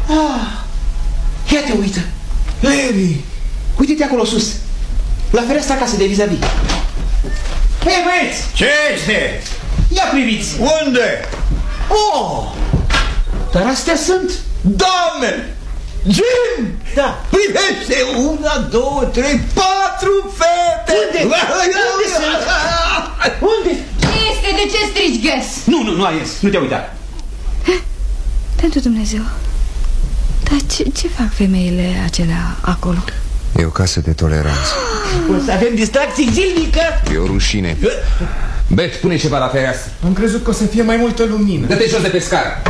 Ia te uită. Larry! Uite-te acolo sus, la fereastra casei de vis-a-vis. Hei, băieți! Ce este? Ia priviți! Unde? Oh! Dar astea sunt... Doamne! Jim! Da. Privește! 1, 2, 3, 4 fete! Unde? Unde sunt? Unde? Ce este? De ce strigi, Gus? Nu a ies, nu te uita. Pentru Dumnezeu. Dar ce fac femeile acelea acolo? E o casă de toleranță. O să avem distracții zilnică. E o rușine. Bet, pune ceva la fereastră. Am crezut că o să fie mai multă lumină. Dă-te jos de pe scară.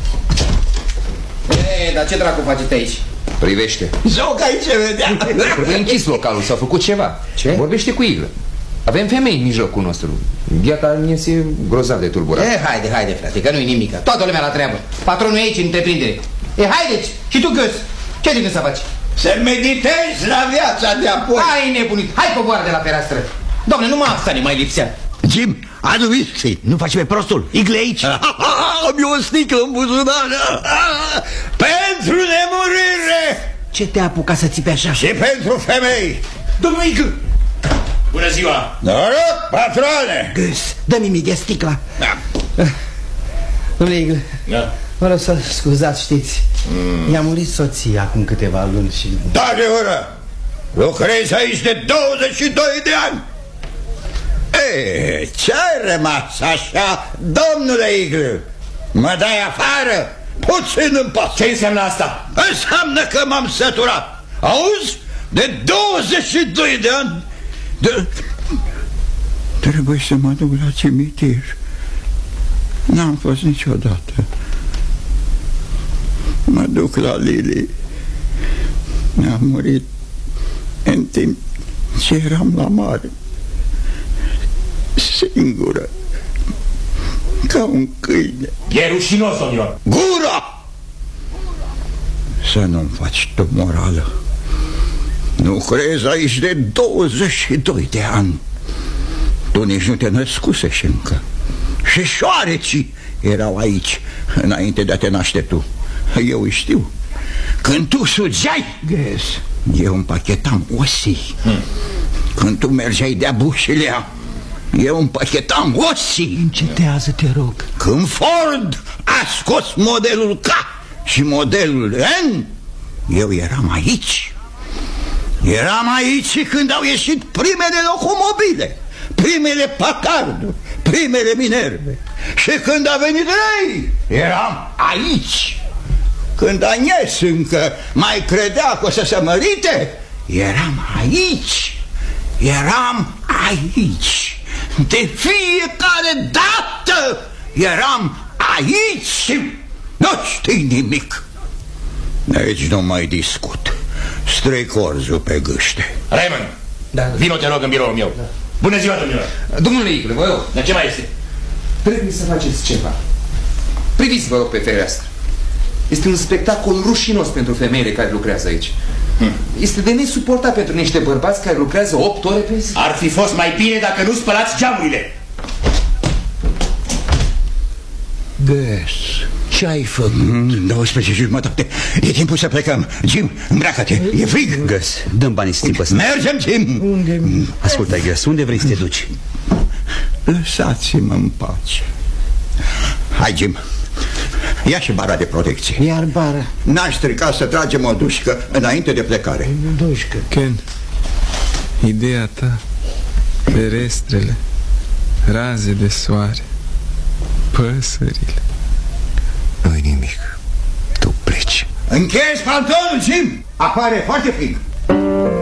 Dar ce dracu faceți aici? Privește. Joc aici, vedea. Trebuie închis localul, s-a făcut ceva. Ce? Vorbește cu Iglă. Avem femei în mijlocul nostru. Gheata iese grozav de tulburat. Haide, frate, că nu-i nimic. Toată lumea la treabă. Patronul e aici, în întreprindere. Haideți! Și tu, Gus, ce din să faci? Să meditezi la viața de apoi. Hai, nebunit, hai coboară de la fereastră. Doamne, numai asta ne mai lipsea. Jim, adu whisky. Nu faci pe prostul, Igle aici. Am eu o sticlă în buzunar. Pentru nemurire. Ce te-a apucat să țipi așa? Și pentru femei. Domnul Igle! Bună ziua! Noroc, patrone. Gus, dă-mi mie sticla. Da. Domnule Igle, Da. vă rog să scuzați, știți, i-a murit soția acum câteva luni și... Da, de oră. Lucrezi aici de 22 de ani. Ce-ai rămas așa, domnule Igle? Mă dai afară? Puțin în pas. Ce înseamnă asta? Înseamnă că m-am săturat. Auzi? De 22 de ani trebuie să mă duc la cimitir. N-am fost niciodată. Mă duc la Lili. Mi-a murit în timp ce eram la mare, singură, ca un câine. E rușinos, domnilor. Gura! Să nu-mi faci tu morală. Nu crezi aici de 22 de ani. Tu nici nu te născusești încă. Și șoarecii erau aici înainte de a te naște tu. Eu îi știu. Când tu sugeai, eu împachetam osii. Când tu mergeai de-a bușilea, eu împachetam osii. Încetează, te rog. Când Ford a scos modelul K și modelul N, eu eram aici. Eram aici când au ieșit primele locomobile, primele Packard, primele Minerve. Și când a venit Ray, eram aici. Când Agnes încă mai credea că o să se mărite, eram aici. Eram aici. De fiecare dată eram aici. Nu știi nimic. Aici nu mai discut. Strec orzul pe gâște. Raymond, vino te rog în biroul meu. Bună ziua, domnilor. Domnule Igle, vă rog. Dar ce mai este? Trebuie să faceți ceva. Priviți, vă rog, pe fereastră. Este un spectacol rușinos pentru femeile care lucrează aici. Este de nesuportat pentru niște bărbați care lucrează 8 ore pe zi. Ar fi fost mai bine dacă nu spălați geamurile. Gus, ce ai făcut? 12:30. E timpul să plecăm. Jim, îmbracă-te, e frig. Gus, dăm banii schimbă. Mergem, Jim. Unde? Ascultă, Gus, unde vrei să te duci? Lăsați-mă în pace. Hai, Jim, ia și bara de protecție. Iar bara. N-aș strica să tragem o dușcă înainte de plecare. Dușcă. Ken, ideea ta, ferestrele, raze de soare, păsările. Nu-i nimic. Tu pleci. Încheiți pantonul, Jim. Apare foarte frig.